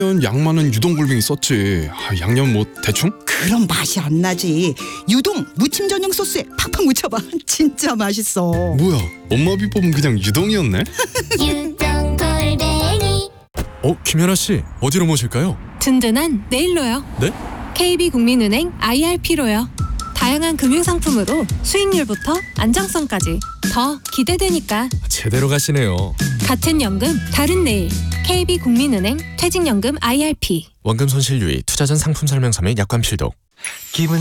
양 많은 유동골뱅이 썼지. 양념 뭐 대충? 그럼 맛이 안 나지. 유동 무침 전용 소스에 팍팍 묻혀봐. 진짜 맛있어. 뭐야, 엄마 비법은 그냥 유동이었네? 유동골뱅이. 김연아 씨, 어디로 모실까요? 든든한 네일로요. 네? KB국민은행 IRP로요. 다양한 금융상품으로 수익률부터 안정성까지 더 기대되니까. 제대로 가시네요. 같은 연금 다른 내일. KB국민은행 퇴직연금 IRP. 원금 손실 유의, 투자 전 상품 설명서 및 약관 필독. 기분